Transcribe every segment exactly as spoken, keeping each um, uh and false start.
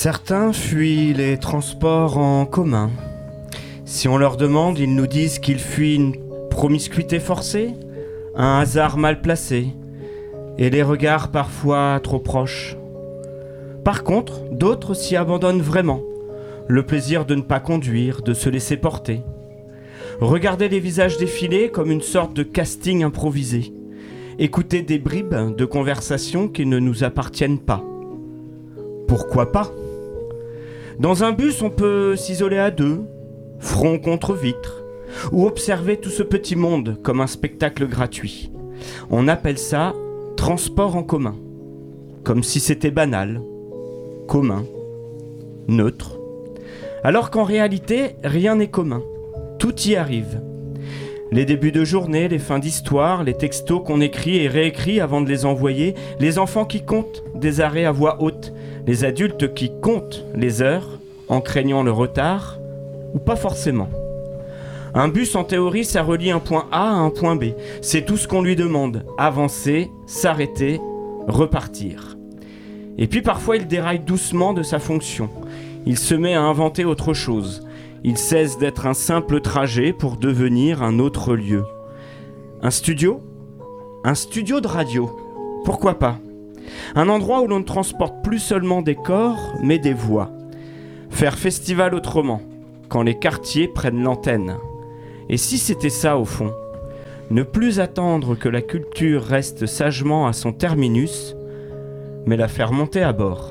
Certains fuient les transports en commun. Si on leur demande, ils nous disent qu'ils fuient une promiscuité forcée, un hasard mal placé, et les regards parfois trop proches. Par contre, d'autres s'y abandonnent vraiment. Le plaisir de ne pas conduire, de se laisser porter. Regarder les visages défiler comme une sorte de casting improvisé. Écouter des bribes de conversations qui ne nous appartiennent pas. Pourquoi pas ? Dans un bus, on peut s'isoler à deux, front contre vitre, ou observer tout ce petit monde comme un spectacle gratuit. On appelle ça transport en commun, comme si c'était banal, commun, neutre. Alors qu'en réalité, rien n'est commun. Tout y arrive. Les débuts de journée, les fins d'histoire, les textos qu'on écrit et réécrit avant de les envoyer, les enfants qui comptent des arrêts à voix haute, les adultes qui comptent les heures en craignant le retard, ou pas forcément. Un bus, en théorie, ça relie un point A à un point B. C'est tout ce qu'on lui demande. Avancer, s'arrêter, repartir. Et puis parfois, il déraille doucement de sa fonction. Il se met à inventer autre chose. Il cesse d'être un simple trajet pour devenir un autre lieu. Un studio ? Un studio de radio. Pourquoi pas ? Un endroit où l'on ne transporte plus seulement des corps, mais des voix. Faire festival autrement, quand les quartiers prennent l'antenne. Et si c'était ça au fond ? Ne plus attendre que la culture reste sagement à son terminus, mais la faire monter à bord.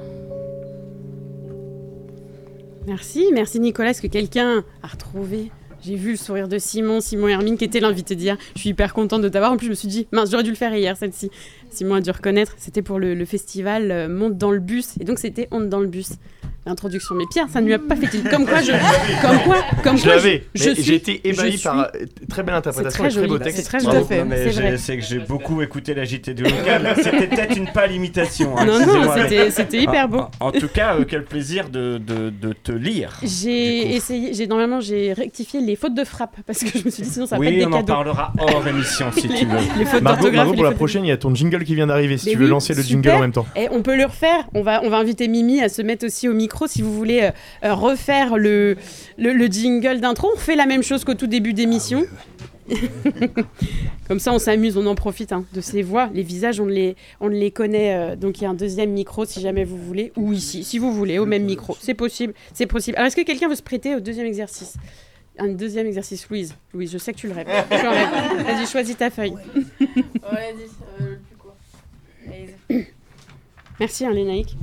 Merci, merci Nicolas. Est-ce que quelqu'un a retrouvé ? J'ai vu le sourire de Simon, Simon Hermine qui était l'invité d'hier. Je suis hyper contente de t'avoir. En plus, je me suis dit, mince, j'aurais dû le faire hier, celle-ci. Simon a dû reconnaître. C'était pour le, le festival euh, Monte dans le bus. Et donc, c'était Honte dans le bus. L'introduction. Mais Pierre, ça ne lui a pas fait tilt. Comme quoi, je. Comme quoi, comme je quoi, l'avais. je, je suis, j'ai été ébahi suis... par très belle interprétation, c'est très, très beau joli, texte. C'est très Bravo. joli. Fait. Non, mais C'est, vrai. c'est que j'ai beaucoup écouté la J T du local. C'était peut-être une pâle imitation. Hein, non, non, c'était, c'était hyper beau. En, en, en tout cas, euh, quel plaisir de, de, de te lire. J'ai essayé, j'ai, normalement, j'ai rectifié les fautes de frappe parce que je me suis dit sinon ça va oui, pas être des cadeaux. Oui, on en parlera hors émission si les, tu veux. Les fautes Margot, d'orthographe. Margot pour la prochaine, il y a ton jingle qui vient d'arriver si mais tu oui, veux lancer le super. jingle en même temps. Et on peut le refaire. On va, on va inviter Mimi à se mettre aussi au micro si vous voulez euh, refaire le, le, le jingle d'intro. On fait la même chose qu'au tout début d'émission. Ah oui. Comme ça, on s'amuse, on en profite hein, de ces voix. Les visages, on les, on les connaît. Euh, donc, il y a un deuxième micro si jamais vous voulez. Ou ici, si vous voulez, au même micro. C'est possible. C'est possible. Alors, est-ce que quelqu'un veut se prêter au deuxième exercice ? Un deuxième exercice, Louise. Louise, je sais que tu le rêves. Tu en rêves. Vas-y, choisis ta feuille. Ouais, vas-y, euh, le plus court. Allez. Merci, hein, Lénaïque.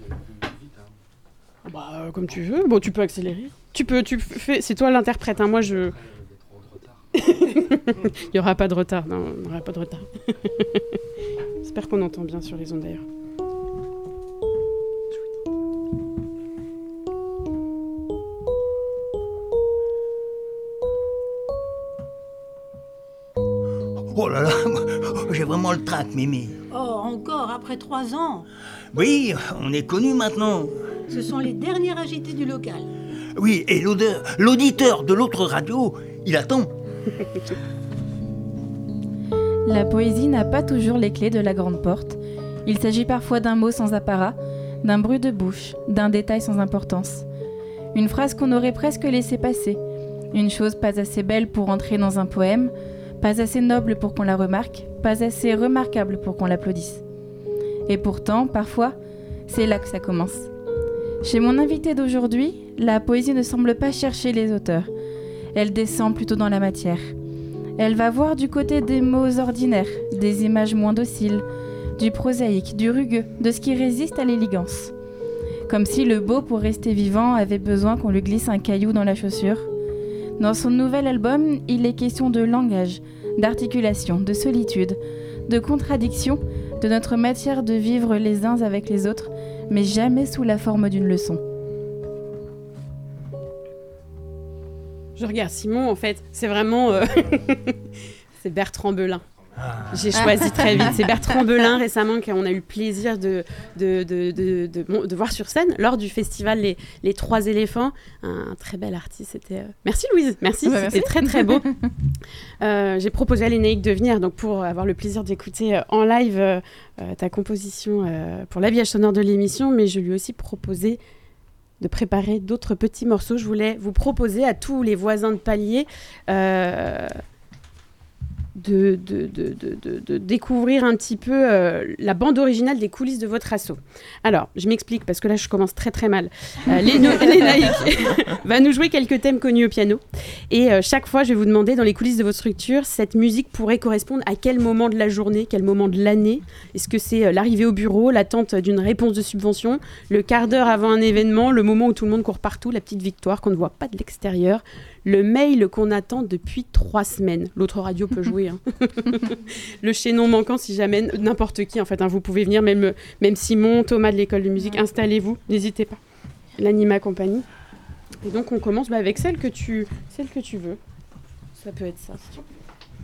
Bah, euh, comme tu veux. Bon, tu peux accélérer. Tu peux, tu fais. C'est toi l'interprète. Hein. Moi, je. Il n'y aura pas de retard. Non, il n'y aura pas de retard. J'espère qu'on entend bien sur les ondes d'ailleurs. Oh là là, j'ai vraiment le trac, Mimi. Oh, encore, après trois ans. Oui, on est connus maintenant. Ce sont les derniers agités du local. Oui, et l'odeur, l'auditeur de l'autre radio, il attend. La poésie n'a pas toujours les clés de la grande porte. Il s'agit parfois d'un mot sans apparat, d'un bruit de bouche, d'un détail sans importance. Une phrase qu'on aurait presque laissée passer. Une chose pas assez belle pour entrer dans un poème, pas assez noble pour qu'on la remarque, pas assez remarquable pour qu'on l'applaudisse. Et pourtant, parfois, c'est là que ça commence. Chez mon invité d'aujourd'hui, la poésie ne semble pas chercher les auteurs. Elle descend plutôt dans la matière. Elle va voir du côté des mots ordinaires, des images moins dociles, du prosaïque, du rugueux, de ce qui résiste à l'élégance. Comme si le beau, pour rester vivant, avait besoin qu'on lui glisse un caillou dans la chaussure. Dans son nouvel album, il est question de langage, d'articulation, de solitude, de contradiction, de notre matière de vivre les uns avec les autres, mais jamais sous la forme d'une leçon. Je regarde Simon, en fait, c'est vraiment... Euh... c'est Bertrand Belin. Ah. J'ai choisi très vite. C'est Bertrand Belin, récemment, qu'on a eu le plaisir de, de, de, de, de, de, de voir sur scène lors du festival Les, Les Trois Éléphants. Un, un très bel artiste. C'était, euh... Merci Louise, merci, bah, c'était merci. Très très beau. euh, j'ai proposé à Lénaïque de venir donc, pour avoir le plaisir d'écouter euh, en live euh, ta composition euh, pour l'habillage sonore de l'émission, mais je lui ai aussi proposé de préparer d'autres petits morceaux, je voulais vous proposer à tous les voisins de palier euh, de, de, de, de, de, de découvrir un petit peu euh, la bande originale des coulisses de votre asso. Alors, je m'explique parce que là, je commence très très mal. Euh, Lénaïque va nous jouer quelques thèmes connus au piano. Et euh, chaque fois, je vais vous demander, dans les coulisses de votre structure, cette musique pourrait correspondre à quel moment de la journée, quel moment de l'année. Est-ce que c'est euh, l'arrivée au bureau, l'attente d'une réponse de subvention, le quart d'heure avant un événement, le moment où tout le monde court partout, la petite victoire qu'on ne voit pas de l'extérieur, le mail qu'on attend depuis trois semaines. L'autre radio peut jouer. Hein. Le chaînon manquant, si jamais n'importe qui, en fait. Hein, vous pouvez venir, même, même Simon, Thomas de l'école de musique, installez-vous, n'hésitez pas. L'Anima Compagnie. Et donc, on commence bah, avec celle que, tu, celle que tu veux. Ça peut être ça, si tu veux.